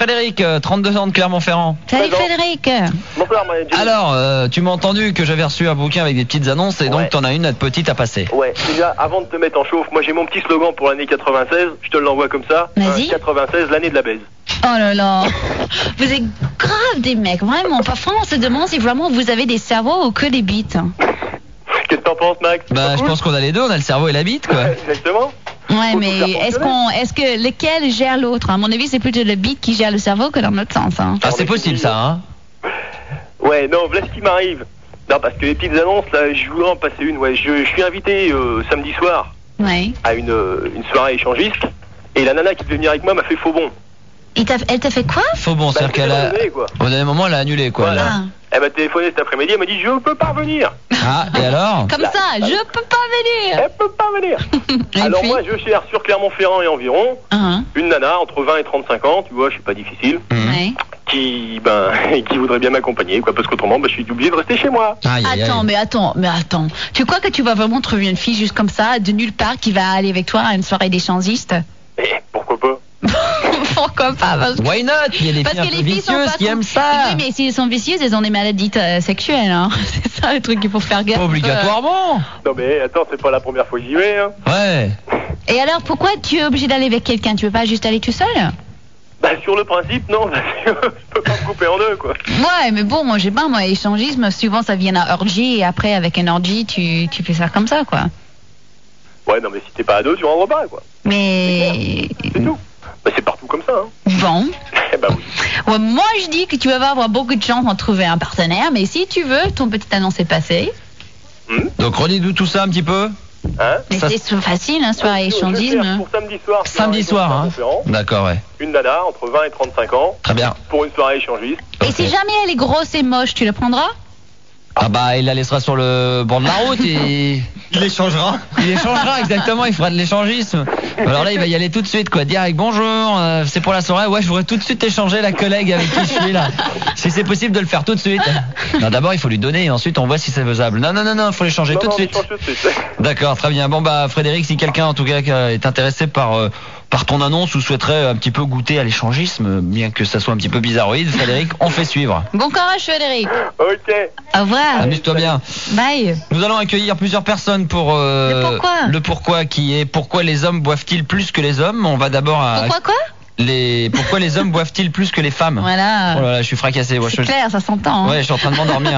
Frédéric, 32 ans de Clermont-Ferrand. Salut Frédéric. Bonsoir, Jenny. Alors, tu m'as entendu que j'avais reçu un bouquin avec des petites annonces et donc t'en as une petite à passer. Ouais, déjà, avant de te mettre en chauffe, moi j'ai mon petit slogan pour l'année 96, je te l'envoie comme ça. Vas-y. 96, l'année de la baise. Oh là là. Vous êtes grave des mecs, vraiment. Parfois on se demande si vraiment vous avez des cerveaux ou que des bites. Qu'est-ce que t'en penses, Max? Bah, je pense qu'on a les deux, on a le cerveau et la bite, quoi. Exactement. Ouais, Faut mais tout faire est-ce que lequel gère l'autre? À mon avis, c'est plutôt le bite qui gère le cerveau que dans l'autre sens. Hein. Ah, c'est possible ça, hein. Ouais, non, voilà ce qui m'arrive. Non, parce que les petites annonces, là, je voulais en passer une. Ouais, je suis invité samedi soir Ouais. à une soirée échangiste. Et la nana qui devait venir avec moi m'a fait faux bon. Elle t'a fait quoi? Faut bon, c'est-à-dire qu'elle a... annulé, quoi. Au dernier moment, elle a annulé, quoi. Voilà. Ah. Elle m'a téléphoné cet après-midi, elle m'a dit je peux pas venir. Ah, et alors? Comme ça, je peux pas venir. Elle peut pas venir. Et Alors puis moi je cherche sur Clermont-Ferrand et environ Hein, une nana entre 20 et 35 ans, tu vois, je suis pas difficile, ouais. qui voudrait bien m'accompagner, quoi, parce qu'autrement je suis obligé de rester chez moi. Aïe, aïe, aïe. Attends. Tu crois que tu vas vraiment trouver une fille juste comme ça, de nulle part, qui va aller avec toi à une soirée d'échangistes? Et pourquoi pas? Pourquoi pas? Why not? Il y a des filles un peu vicieuses qui aiment ça. Oui, mais si elles sont vicieuses, elles ont des maladies sexuelles. Hein. C'est ça le truc qu'il faut faire gaffe. Obligatoirement. Non mais attends, c'est pas la première fois que j'y vais, hein. Ouais. Et alors, pourquoi tu es obligé d'aller avec quelqu'un? Tu veux pas juste aller tout seul? Bah sur le principe, non, parce que je peux pas me couper en deux, quoi. Ouais, mais bon, moi, j'ai pas, moi, échangisme, souvent ça vient à orgie, et après, avec un orgie, tu fais ça comme ça, quoi. Ouais, non mais si t'es pas à deux, tu rentres pas, quoi. Mais... C'est tout. Bah c'est partout comme ça, hein. Bon. Eh bah oui. Ouais, moi, je dis que tu vas avoir beaucoup de chance d'en trouver un partenaire, mais si tu veux, ton petit annonce est passée. Donc redis-nous tout ça un petit peu. Hein? Mais Ça, c'est facile, hein, soirée Je cherche échangisme. pour samedi soir. Samedi soir, hein. Clermont-Ferrand, D'accord, ouais. une nana entre 20 et 35 ans Très bien. pour une soirée échangiste. Et si jamais elle est grosse et moche, tu la prendras? Ah bah, il la laissera sur le bord de la route et... Il échangera. Il échangera, exactement, il fera de l'échangisme. Alors là, il va y aller tout de suite, quoi. Direct, bonjour, c'est pour la soirée. Ouais, je voudrais tout de suite échanger la collègue avec qui je suis là. Si c'est possible de le faire tout de suite. Non, d'abord, il faut lui donner et ensuite, on voit si c'est faisable. Non, il faut l'échanger tout de suite. Tout de suite. D'accord, très bien. Bon, bah, Frédéric, si quelqu'un, en tout cas, est intéressé par ton annonce ou souhaiterait un petit peu goûter à l'échangisme, bien que ça soit un petit peu bizarroïde, Frédéric, on fait suivre. Bon courage, Frédéric. Ok. Au revoir. Amuse-toi bien. Bye. Nous allons accueillir plusieurs personnes pour le pourquoi qui est pourquoi les hommes boivent-ils plus que les hommes. On va d'abord à Pourquoi quoi? pourquoi les hommes boivent-ils plus que les femmes. Voilà. Oh là là, je suis fracassé. Ouais, C'est clair, ça s'entend. hein. Ouais, je suis en train de m'endormir.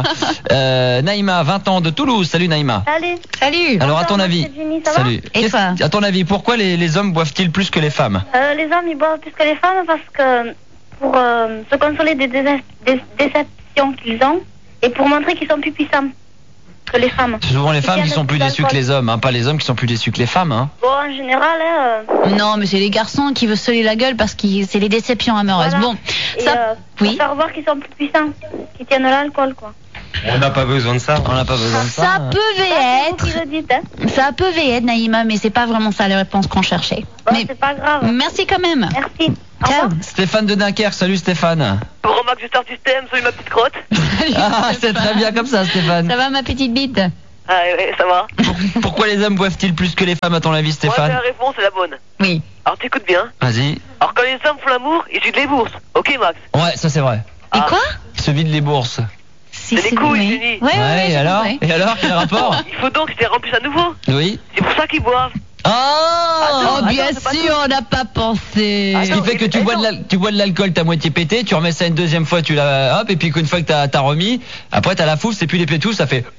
Naïma, 20 ans de Toulouse. Salut Naïma. Salut. Alors à ton avis, Jenny, ça va? salut. Et toi? À ton avis, pourquoi les hommes boivent-ils plus que les femmes? Les hommes, ils boivent plus que les femmes parce que pour se consoler des déceptions qu'ils ont et pour montrer qu'ils sont plus puissants que les femmes. C'est souvent les femmes qui Ils sont plus tiennent déçues que les hommes, hein, pas les hommes qui sont plus déçus que les femmes. Hein. Bon, en général, Non, mais c'est les garçons qui veulent se coller la gueule parce que c'est les déceptions amoureuses. Voilà. Bon, et ça, pour oui. faire voir qu'ils sont plus puissants, qu'ils tiennent l'alcool, quoi. On n'a pas besoin de ça. On n'a pas besoin de ça. Ça peut Ça, c'est vous qui être, le dites, hein. ça peut être, Naïma, mais c'est pas vraiment ça la réponse qu'on cherchait. Bon, Mais c'est pas grave. merci quand même. Merci. Au Ciao. revoir. Stéphane de Dunkerque, salut Stéphane. Pour Max du Star System, salut ma petite crotte. Ah, c'est très bien comme ça Stéphane. Ça va ma petite bite? Ah ouais, ça va. Pourquoi les hommes boivent-ils plus que les femmes à ton avis Moi, Stéphane? la réponse est la bonne. Oui. Alors t'écoutes bien. Vas-y. Alors quand les hommes font l'amour, ils vident les bourses. Ok Max? Ouais, ça c'est vrai. Et quoi? Ils se vident les bourses. Si, C'est les couilles, oui. Jenny. Ouais, et je alors comprends. Et alors, quel rapport? Il faut donc que je les remplisse à nouveau. Oui. C'est pour ça qu'ils boivent. Oh, Oh, bien Attends, c'est pas sûr, on n'a pas pensé. Ce qui fait que tu bois de l'alcool, t'as moitié pété, tu remets ça une deuxième fois, tu la hop, et puis qu'une fois que t'as remis, après t'as la fouf, c'est plus les pétous, ça fait.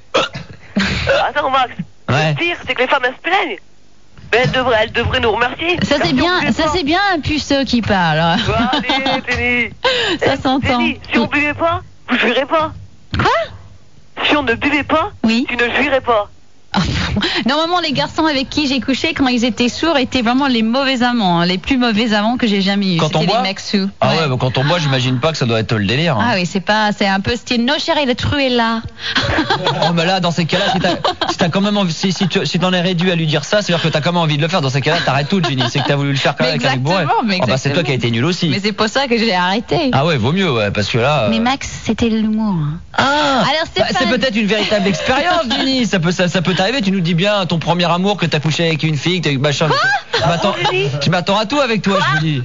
Attends Max. Ouais. Le pire, c'est que les femmes elles se plaignent. Mais elles devraient nous remercier. Ça c'est Car si on bien, buvait ça pas- c'est bien un puceau qui parle. Bah, allez, Jenny. Ça s'entend. Jenny, si on buvait pas, vous jouirez pas. Quoi? Si on ne buvait pas, Oui. tu ne jouirais pas. Normalement, les garçons avec qui j'ai couché quand ils étaient sourds étaient vraiment les mauvais amants, hein, les plus mauvais amants que j'ai jamais eu. Quand on C'était boit les mecs sous. Ah ouais, bah quand on boit, j'imagine pas que ça doit être le délire. Ah Hein. oui, c'est un peu style no chérie, le trou est là. Oh, mais là, dans ces cas-là, si t'as quand même envie, si t'en es réduit à lui dire ça, c'est-à-dire que t'as quand même envie de le faire. Dans ces cas-là, t'arrêtes tout, Ginny. C'est que t'as voulu le faire quand même avec un mec bourré. mais Ah bah c'est toi qui as été nul aussi. Mais c'est pour ça que j'ai arrêté. Ah ouais, vaut mieux, ouais, parce que là. Mais Max, c'était de l'humour. hein. Ah. Alors, Bah, Stéphane. c'est peut-être une véritable expérience, Ginny. Ça peut t'arriver. Tu nous dis bien ton premier amour que t'as couché avec une fille, que t'as eu machin. Tu m'attends à tout avec toi, je vous dis.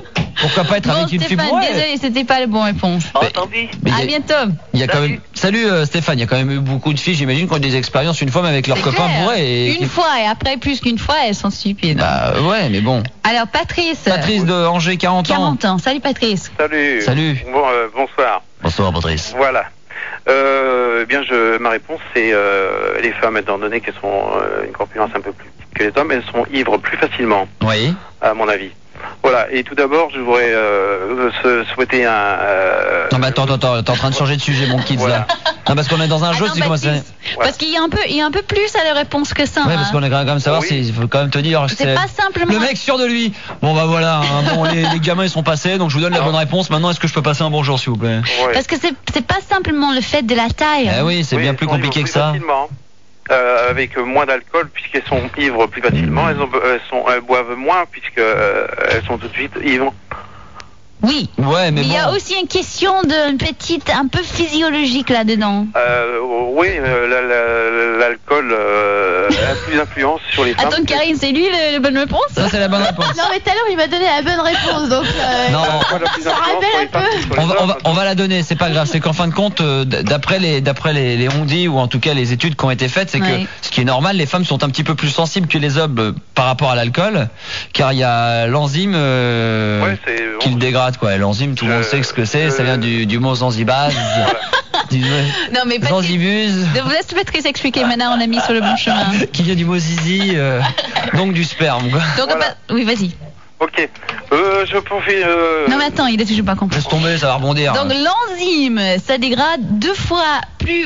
Pourquoi pas être Bon, avec une fille Stéphane, bourrée? désolé, c'était pas la bonne réponse. Oh, tant pis. Mais À bientôt. il y a quand même. Salut Stéphane, il y a quand même eu beaucoup de filles, j'imagine, qui ont eu des expériences une fois, mais avec leurs C'est copains clair. bourrés. Une fois, et après plus qu'une fois, elles sont stupides. Bah ouais, mais bon. Alors, Patrice. Patrice de Angers, 40 ans. 40 ans. Salut, Patrice. Salut. Salut. Bon, bonsoir. Bonsoir Patrice. Voilà. Eh bien, ma réponse, c'est les femmes, étant donné qu'elles sont une corpulence un peu plus petite que les hommes, elles sont ivres plus facilement, Oui. à mon avis. Voilà. Et tout d'abord, je voudrais souhaiter un. Non mais attends, t'es en train de changer de sujet mon kids Voilà. là. Non parce qu'on est dans un jeu, Attends, c'est comment ça. Baptiste, parce qu'il y a un peu plus à la réponse que ça. Ouais, hein. parce qu'on est quand même savoir Oui. il faut quand même te dire. C'est pas simplement. Le mec sûr de lui. Bon bah voilà, hein, bon les gamins ils sont passés, donc je vous donne la bonne réponse. Maintenant est-ce que je peux passer un bonjour s'il vous plaît? Ouais. Parce que c'est pas simplement le fait de la taille. Eh oui, c'est Oui, bien elles plus sont compliqué ivres que plus ça. facilement, avec moins d'alcool, puisqu'elles sont ivres plus facilement. Elles boivent moins, puisqu'elles sont tout de suite ivres. Oui. Ouais, mais Il y a bon. aussi une question de petite, un peu physiologique là-dedans. Oui, l'alcool a plus d'influence sur les femmes. Attends, Karine, c'est lui la bonne réponse? Ça c'est la bonne réponse. Non mais tout à l'heure il m'a donné la bonne réponse donc Non, L'alcool a plus Ça d'influence rappelle sur un les femmes peu. que sur les hommes. on va la donner, c'est pas grave. C'est qu'en fin de compte, d'après les on-dit ou en tout cas les études qui ont été faites, c'est Ouais. que ce qui est normal, les femmes sont un petit peu plus sensibles que les hommes par rapport à l'alcool, car il y a l'enzyme Ouais, c'est qui le dégrade quoi. L'enzyme, tout le monde sait ce que c'est. Ça vient du mot zanzibase, Non, mais Patrice, zanzibuse, laisse Patrice expliquer. Maintenant, on l'a mis sur le bon chemin. qui vient du mot zizi, donc du sperme quoi. Donc, Voilà. oui, vas-y. Ok. Je profite. Non, mais attends, il a toujours pas compris. Laisse tomber, ça va rebondir. Donc l'enzyme, ça dégrade deux fois plus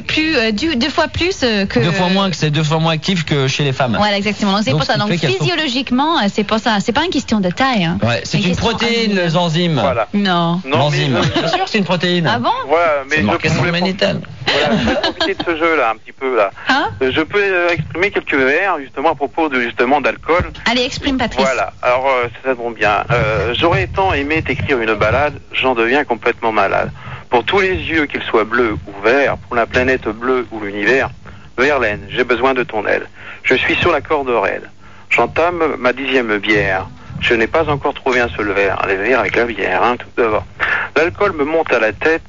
que. 2 fois moins que c'est 2 fois moins actif que chez les femmes. Voilà, exactement. Donc c'est Donc, pour ça. ce qui Donc fait qu'elles sont- physiologiquement, c'est pour ça. C'est pas une question de taille. Hein. Ouais, c'est Une une question protéine, enzyme. les enzymes. Voilà. Non. Non, mais L'enzyme. Bien sûr, c'est une protéine. Ah bon? Voilà, mais C'est marqué je sur le voulais Minitel. voilà, je vais profiter de ce jeu-là, un petit peu là. Hein? Je peux exprimer quelques vers, justement, à propos d'alcool. Allez, exprime Patrice. Voilà, alors ça tombe bien. J'aurais tant aimé t'écrire une balade, j'en deviens complètement malade. Pour tous les yeux, qu'ils soient bleus ou verts, pour la planète bleue ou l'univers, Verlaine, j'ai besoin de ton aide. Je suis sur la corde raide. J'entame ma 10e bière. Je n'ai pas encore trouvé un seul verre. Les verres avec la bière, hein, tout d'abord. L'alcool me monte à la tête.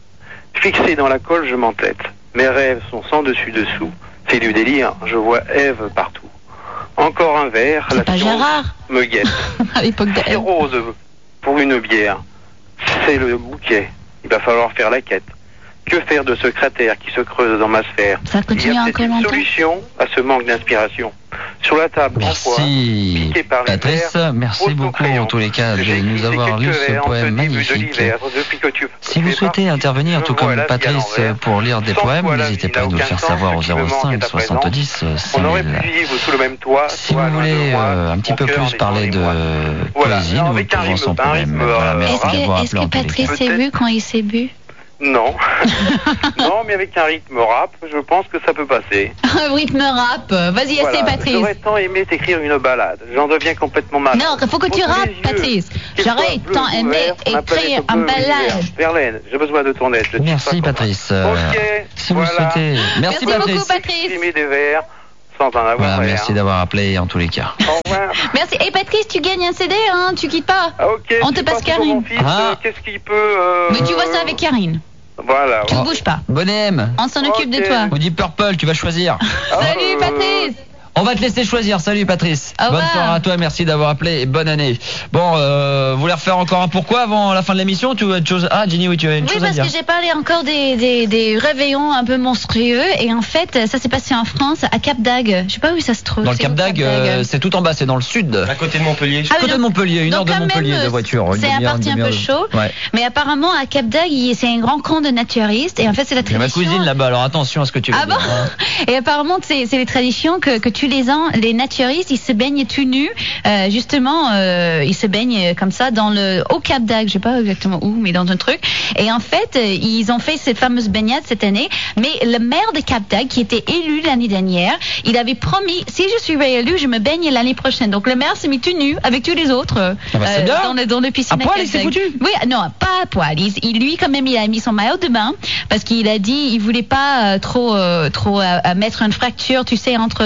Fixé dans la colle, je m'entête. Mes rêves sont sans dessus-dessous. C'est du délire, je vois Ève partout. Encore un verre, C'est pas science Gérard me guette. à l'époque C'est de. rose pour une bière. C'est le bouquet. Il va falloir faire la quête. Que faire de ce cratère qui se creuse dans ma sphère? Ça Il y continue a encore peut-être une longtemps. solution à ce manque d'inspiration. Sur la table, en foie, Merci piqué par les Patrice, vers, merci pose ton beaucoup crayon. en tous les cas de J'ai nous écrit avoir quelques lu ce vers en poème début de magnifique. l'hiver, depuis que Si vous souhaitez intervenir, tout comme Patrice, pour lire des poèmes, n'hésitez pas à nous le faire savoir au 05 70 On aurait 5000. pu vivre sous le même toit. Si toi, vous loin de voulez moi, un petit mon peu cœur plus n'est parler dans de les mois. Voilà. poésie, Non, nous avec un pouvons sans rythme, problème. Voilà, merci Est-ce d'avoir que appelé en tous les Patrice cas. s'est vu quand il s'est bu? Non. Non, mais avec un rythme rap, je pense que ça peut passer. Un rythme rap. Vas-y, essaie Voilà. Patrice. J'aurais tant aimé t'écrire une balade. J'en deviens complètement malade. Non, il faut que tu Pour tous rappes, les yeux, Patrice. qu'ils soient J'aurais bleus tant ou aimé verts, pour la écrire planète un bleue ou balade. l'univers. Verlaine, j'ai besoin de ton aide. je ne sais Merci pas comment. Patrice. Ok, Si vous le voilà. souhaitez. Merci beaucoup, Patrice. Patrice. Exprimer des vers sans en avoir Voilà, l'air. merci d'avoir appelé en tous les cas. Au revoir. Merci. Et Patrice, tu gagnes un CD, hein, tu quittes pas. Ah, ok, On je te sais passe pas si pour Karine. mon fils, Ah. qu'est-ce qu'il peut... Mais tu vois ça avec Karine. Voilà. Tu ne bouges pas. Bonhomme, On s'en occupe de Ok. toi. on dit Purple, tu vas choisir. Salut Patrice. On va te laisser choisir. Salut Patrice. Au Bonne revoir. soirée à toi, merci d'avoir appelé et bonne année. Bon, vous voulez refaire encore un pourquoi avant la fin de l'émission? Tu as une chose... Ah, Jenny, oui, tu as une Oui, chose à parce dire. que j'ai parlé encore des réveillons un peu monstrueux. Et en fait, ça s'est passé en France, à Cap d'Agde. Je sais pas où ça se trouve. Dans le C'est Cap où, d'Agde, c'est tout en bas, c'est dans le sud. À côté de Montpellier. Ah, Côté de Montpellier, une heure donc de quand Montpellier même, de voiture. une c'est un demi-heure, parti un demi-heure peu de- chaud. Ouais. Mais apparemment, à Cap d'Agde, c'est un grand camp de naturistes. Et en fait, c'est la Il y a tradition. ma cousine là-bas, alors attention à ce que tu veux Ah bon? dire. hein. Et apparemment, c'est les traditions que tous les ans, les naturistes, ils se baignent tout nus. Justement, ils se baignent comme ça au Cap d'Agde, je sais pas exactement où, mais dans un truc. Et en fait, ils ont fait cette fameuse baignade cette année. Mais le maire de Cap d'Agde, qui était élu l'année dernière, il avait promis, si je suis réélu, je me baigne l'année prochaine. Donc le maire s'est mis tout nu avec tous les autres bah, c'est bien. dans le piscine. À poil, Cap il s'est d'Agde. foutu? Oui, non, pas à poil. Lui, quand même, il a mis son maillot de bain parce qu'il a dit, il voulait pas trop mettre une fracture, tu sais, entre les naturistes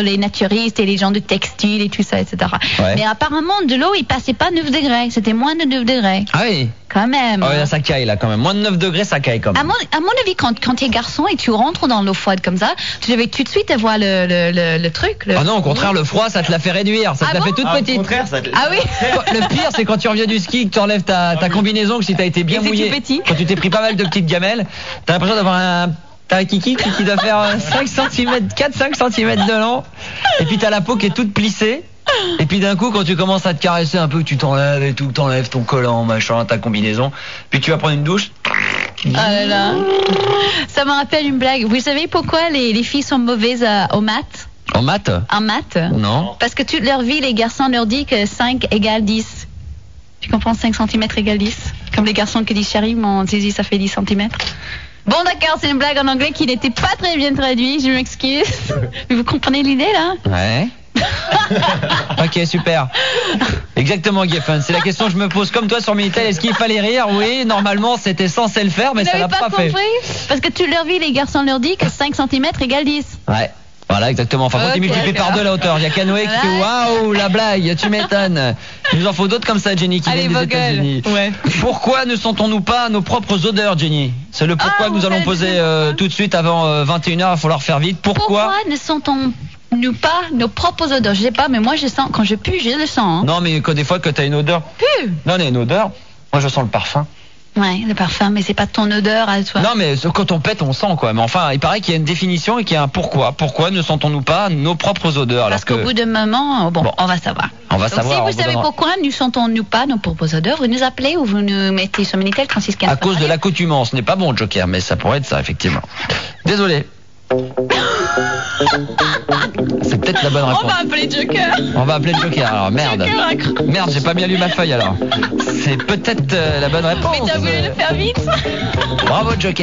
naturistes et les gens de textile et tout ça, etc. Ouais. Mais apparemment, de l'eau, il passait pas 9 degrés. C'était moins de 9 degrés. Ah oui. Quand même. Ah ouais, là, ça caille là quand même. Moins de 9 degrés, ça caille quand À même. mon avis, quand tu es garçon et tu rentres dans l'eau froide comme ça, tu devais tout de suite avoir le truc. Ah non, au contraire, le froid, ça te la fait réduire. Ça te Ah la bon fait toute Au petite. contraire, ça. Ah oui. Le pire, c'est quand tu reviens du ski, que tu enlèves ta combinaison, que si t'as été bien Et que c'est mouillé, tout petit. quand tu t'es pris pas mal de petites gamelles, t'as l'impression d'avoir t'as un kiki qui doit faire 5 cm, 4-5 cm de long, et puis t'as la peau qui est toute plissée, et puis d'un coup, quand tu commences à te caresser un peu, tu t'enlèves et tout, t'enlèves ton collant, machin, ta combinaison, puis tu vas prendre une douche. Ah là là. Ça me rappelle une blague. Vous savez pourquoi les filles sont mauvaises aux maths? En maths? En maths? Non. Parce que toute leur vie, les garçons leur disent que 5 égale 10. Tu comprends? 5 cm égale 10. Comme les garçons qui disent chérie, mon zizi, ça fait 10 cm. Bon, d'accord, c'est une blague en anglais qui n'était pas très bien traduite, je m'excuse. Mais vous comprenez l'idée, là? Ouais. Ok, super. Exactement, Geffen. C'est la question que je me pose comme toi sur Minitel. Est-ce qu'il fallait rire? Oui, normalement, c'était censé le faire, mais Vous ça l'a n'avez pas pas fait. compris? Parce que toute leur vie, les garçons leur disent que 5 cm égale 10. Ouais. Voilà, exactement. Enfin, quand tu Ok, multiplies par d'accord. 2 la hauteur, il y a Canoë qui fait waouh, la blague, tu m'étonnes. Il nous en faut d'autres comme ça, Jenny, qui Allez, viennent des vos gueules. États-Unis. Ouais. Pourquoi ne sentons-nous pas nos propres odeurs, Jenny? C'est le pourquoi Ah, que nous vous allons savez poser pourquoi tout de suite avant 21h. Il va falloir faire vite. Pourquoi ne sentons-nous pas nos propres odeurs? Je sais pas, mais moi je sens, quand je pue, je le sens. Hein. Non, mais quand des fois que t'as une odeur. Pue. Non, mais une odeur. Moi, je sens le parfum. Ouais, le parfum, mais c'est pas ton odeur à toi. Non, mais quand on pète, on sent quoi. Mais enfin, il paraît qu'il y a une définition et qu'il y a un pourquoi. Pourquoi ne sentons-nous pas nos propres odeurs? Parce alors qu'au que bout d'un moment, bon, on va savoir. on va Donc, savoir. on si vous vous savez donnera- pourquoi ne sentons-nous pas nos propres odeurs, vous nous appelez ou vous nous mettez sur Minitel 3615. À cause de l'accoutumance, ce n'est pas bon, Joker, mais ça pourrait être ça, effectivement. Désolé. C'est peut-être la bonne réponse. appeler Joker. On va appeler le Joker, alors merde. Merde, j'ai pas bien lu ma feuille alors. C'est peut-être la bonne réponse. faire vite. Bravo, Joker.